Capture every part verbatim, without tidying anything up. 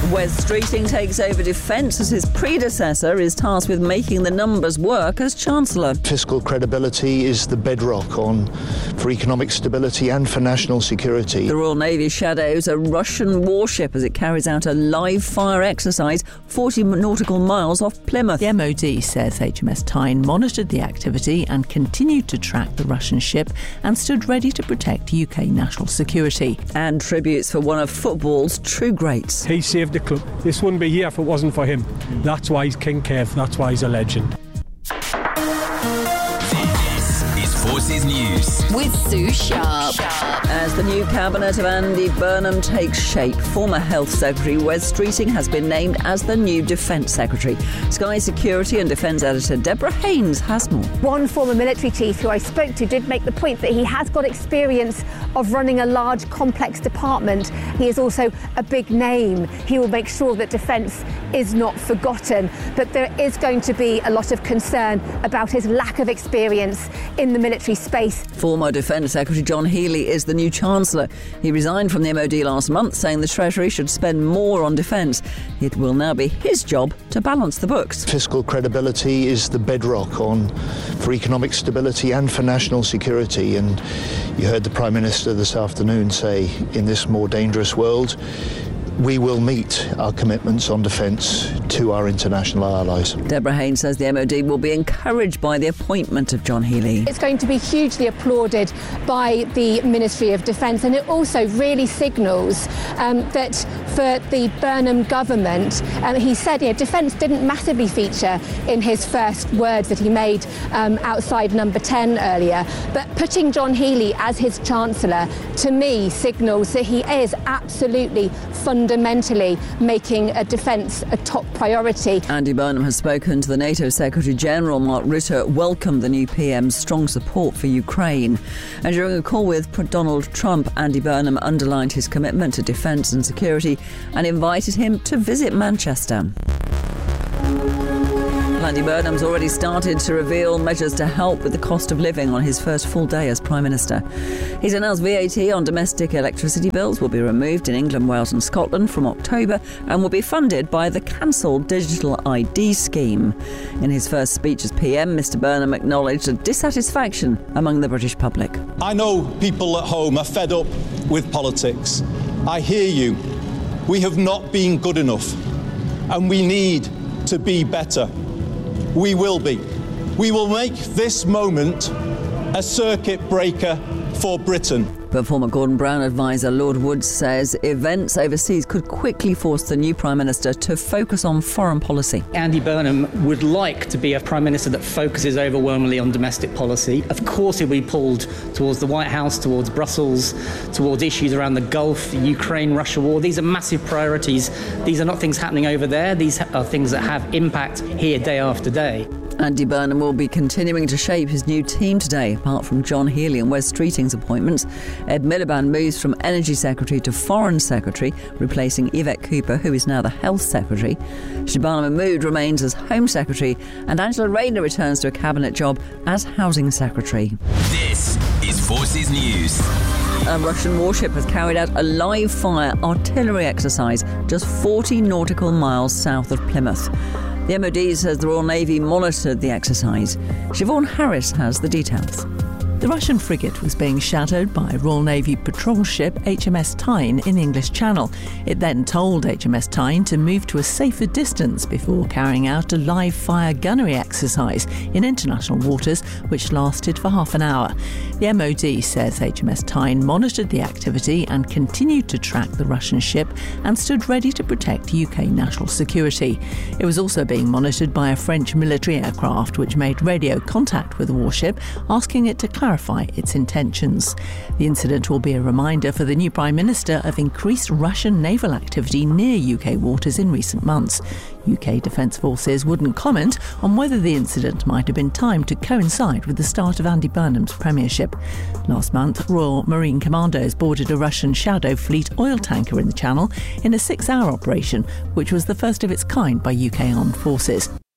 Wes Streeting takes over defence as his predecessor is tasked with making the numbers work as Chancellor. Fiscal credibility is the bedrock on for economic stability and for national security. The Royal Navy shadows a Russian warship as it carries out a live fire exercise forty nautical miles off Plymouth. The M O D says H M S Tyne monitored the activity and continued to track the Russian ship and stood ready to protect U K national security. And tributes for one of football's true greats. He saved the club. This wouldn't be here if it wasn't for him. That's why he's King Kev. That's why he's a legend. This is Forces News with Sue Sharp. As the new cabinet of Andy Burnham takes shape, former Health Secretary Wes Streeting has been named as the new Defence Secretary. Sky Security and Defence Editor Deborah Haynes has more. One former military chief who I spoke to did make the point that he has got experience of running a large, complex department. He is also a big name. He will make sure that defence is not forgotten. But there is going to be a lot of concern about his lack of experience in the military space. Former Defence Secretary John Healey is the new Chancellor. He resigned from the M O D last month, saying the Treasury should spend more on defence. It will now be his job to balance the books. Fiscal credibility is the bedrock on for economic stability and for national security. And you heard the Prime Minister this afternoon say, in this more dangerous world, we will meet our commitments on defence to our international allies. Deborah Haynes says the M O D will be encouraged by the appointment of John Healey. It's going to be hugely applauded by the Ministry of Defence, and it also really signals um, that for the Burnham government, um, he said, you know, defence didn't massively feature in his first words that he made um, outside number ten earlier, but putting John Healey as his Chancellor, to me, signals that he is absolutely fundamental. fundamentally making a defence a top priority. Andy Burnham has spoken to the NATO Secretary-General. Mark Rutte welcomed the new P M's strong support for Ukraine. And during a call with Donald Trump, Andy Burnham underlined his commitment to defence and security and invited him to visit Manchester. Andy Burnham's already started to reveal measures to help with the cost of living on his first full day as Prime Minister. He's announced V A T on domestic electricity bills will be removed in England, Wales and Scotland from October and will be funded by the cancelled Digital I D scheme. In his first speech as P M, Mr Burnham acknowledged a dissatisfaction among the British public. I know people at home are fed up with politics. I hear you. We have not been good enough and we need to be better. We will be. We will make this moment a circuit breaker for Britain. But former Gordon Brown advisor Lord Woods says events overseas could quickly force the new Prime Minister to focus on foreign policy. Andy Burnham would like to be a Prime Minister that focuses overwhelmingly on domestic policy. Of course he'll be pulled towards the White House, towards Brussels, towards issues around the Gulf, the Ukraine-Russia war. These are massive priorities. These are not things happening over there. These are things that have impact here day after day. Andy Burnham will be continuing to shape his new team today. Apart from John Healey and Wes Streeting's appointments, Ed Miliband moves from Energy Secretary to Foreign Secretary, replacing Yvette Cooper, who is now the Health Secretary. Shabana Mahmood remains as Home Secretary, and Angela Rayner returns to a cabinet job as Housing Secretary. This is Forces News. A Russian warship has carried out a live fire artillery exercise just forty nautical miles south of Plymouth. The M O D says the Royal Navy monitored the exercise. Siobhan Harris has the details. The Russian frigate was being shadowed by Royal Navy patrol ship H M S Tyne in the English Channel. It then told H M S Tyne to move to a safer distance before carrying out a live fire gunnery exercise in international waters, which lasted for half an hour. The M O D says H M S Tyne monitored the activity and continued to track the Russian ship and stood ready to protect U K national security. It was also being monitored by a French military aircraft, which made radio contact with the warship, asking it to clarify its intentions. The incident will be a reminder for the new Prime Minister of increased Russian naval activity near U K waters in recent months. U K Defence Forces wouldn't comment on whether the incident might have been timed to coincide with the start of Andy Burnham's premiership. Last month, Royal Marine Commandos boarded a Russian Shadow Fleet oil tanker in the Channel in a six-hour operation, which was the first of its kind by U K armed forces.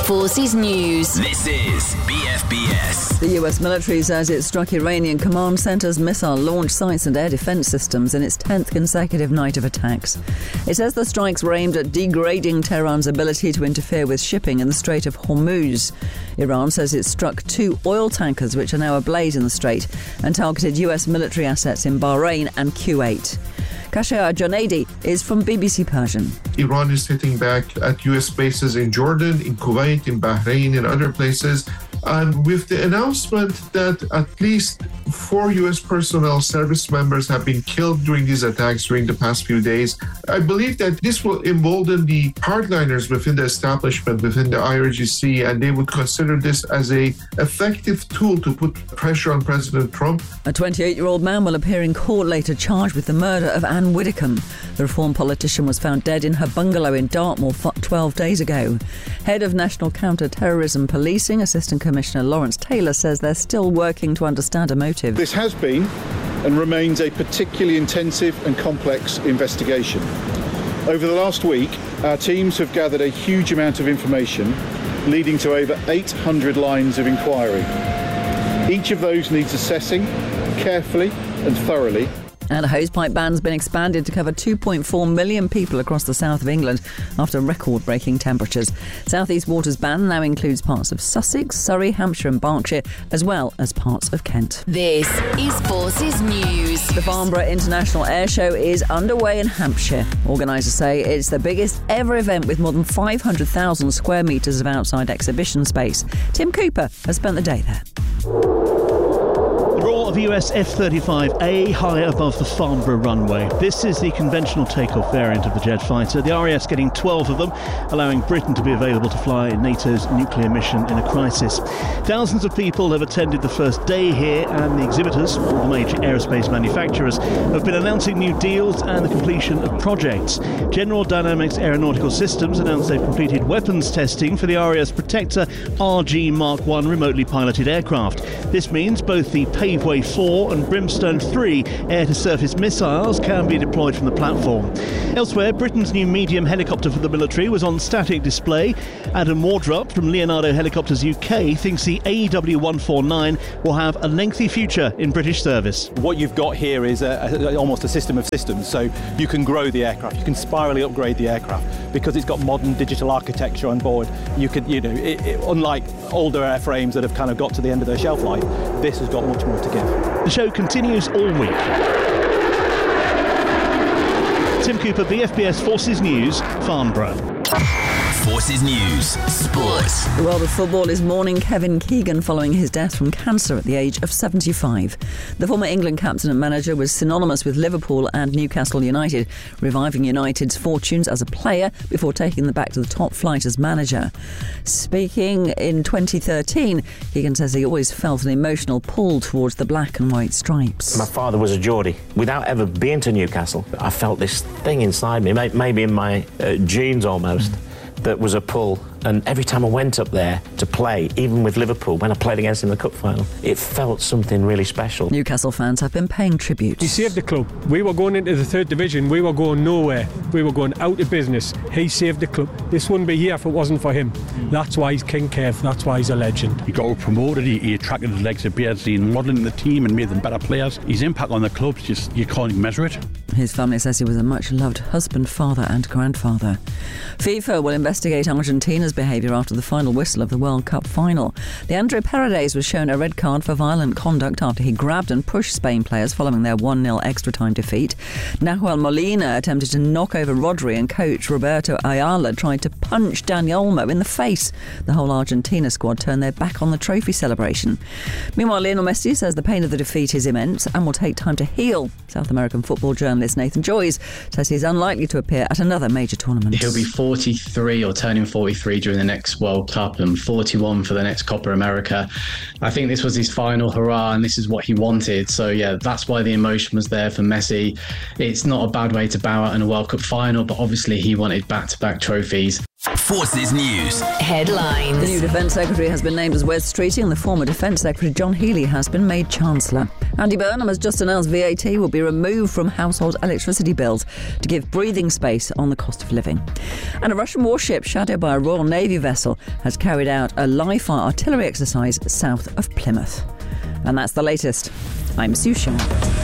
Forces News. This is B F B S. The U S military says it struck Iranian command centres, missile launch sites and air defence systems in its tenth consecutive night of attacks. It says the strikes were aimed at degrading Tehran's ability to interfere with shipping in the Strait of Hormuz. Iran says it struck two oil tankers which are now ablaze in the strait and targeted U S military assets in Bahrain and Kuwait. Kashia Jonaidi is from B B C Persian. Iran is hitting back at U S bases in Jordan, in Kuwait, in Bahrain, and other places. And with the announcement that at least four U S personnel service members have been killed during these attacks during the past few days, I believe that this will embolden the hardliners within the establishment, within the I R G C, and they would consider this as a effective tool to put pressure on President Trump. A twenty-eight-year-old man will appear in court later charged with the murder of Anne Widdecombe. The Reform politician was found dead in her bungalow in Dartmoor twelve days ago. Head of National Counter-Terrorism Policing, Assistant Commissioner Lawrence Taylor, says they're still working to understand a motive. This has been and remains a particularly intensive and complex investigation. Over the last week, our teams have gathered a huge amount of information, leading to over eight hundred lines of inquiry. Each of those needs assessing carefully and thoroughly. And a hosepipe ban's been expanded to cover two point four million people across the south of England after record-breaking temperatures. South East Water's ban now includes parts of Sussex, Surrey, Hampshire and Berkshire, as well as parts of Kent. This is Forces News. The Farnborough International Air Show is underway in Hampshire. Organisers say it's the biggest ever event with more than five hundred thousand square metres of outside exhibition space. Tim Cooper has spent the day there. The roar of U S F thirty-five A high above the Farnborough runway. This is the conventional takeoff variant of the jet fighter, the R A F getting twelve of them, allowing Britain to be available to fly NATO's nuclear mission in a crisis. Thousands of people have attended the first day here, and the exhibitors, all the major aerospace manufacturers, have been announcing new deals and the completion of projects. General Dynamics Aeronautical Systems announced they've completed weapons testing for the R A F's Protector R G Mark one remotely piloted aircraft. This means both the Paveway four and Brimstone three air-to-surface missiles can be deployed from the platform. Elsewhere, Britain's new medium helicopter for the military was on static display. Adam Wardrop from Leonardo Helicopters U K thinks the A W one forty-nine will have a lengthy future in British service. What you've got here is a, a, almost a system of systems, so you can grow the aircraft, you can spirally upgrade the aircraft because it's got modern digital architecture on board. You could, you know, it, it, unlike older airframes that have kind of got to the end of their shelf life, this has got much more to give. The show continues all week. Tim Cooper, B F B S Forces News, Farnborough. Forces News, Sports. The world of football is mourning Kevin Keegan following his death from cancer at the age of seventy-five. The former England captain and manager was synonymous with Liverpool and Newcastle United, reviving United's fortunes as a player before taking them back to the top flight as manager. Speaking in twenty thirteen, Keegan says he always felt an emotional pull towards the black and white stripes. My father was a Geordie. Without ever being to Newcastle, I felt this thing inside me, maybe in my uh, genes almost. Mm. That was a pull, and every time I went up there to play, even with Liverpool, when I played against him in the cup final, it felt something really special. Newcastle fans have been paying tribute. He saved the club. We were going into the third division, we were going nowhere, we were going out of business. He saved the club. This wouldn't be here if it wasn't for him. That's why he's King Kev, that's why he's a legend. He got promoted, he, he attracted the likes of Beardsley and modelling the team and made them better players. His impact on the club, just you can't even measure it. His family says he was a much-loved husband, father and grandfather. FIFA will investigate Argentina's behaviour after the final whistle of the World Cup final. Leandro Paredes was shown a red card for violent conduct after he grabbed and pushed Spain players following their one nil extra-time defeat. Nahuel Molina attempted to knock over Rodri, and coach Roberto Ayala tried to punch Dani Olmo in the face. The whole Argentina squad turned their back on the trophy celebration. Meanwhile, Lionel Messi says the pain of the defeat is immense and will take time to heal. South American football journalist Nathan Joyce says he's unlikely to appear at another major tournament. He'll be forty-three or turning forty-three during the next World Cup and forty-one for the next Copa America. I think this was his final hurrah and this is what he wanted. So yeah, that's why the emotion was there for Messi. It's not a bad way to bow out in a World Cup final, but obviously he wanted back-to-back trophies. Forces News. Headlines. The new Defence Secretary has been named as Wes Streeting, and the former Defence Secretary John Healey has been made Chancellor. Andy Burnham has just announced V A T will be removed from household electricity bills to give breathing space on the cost of living. And a Russian warship shadowed by a Royal Navy vessel has carried out a live-fire artillery exercise south of Plymouth. And that's the latest. I'm Sue Sharp.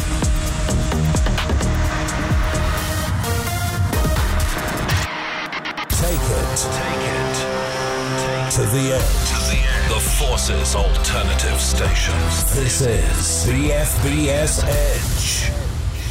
Take it to the edge. To the edge. The Forces Alternative Station. This is B F B S Edge.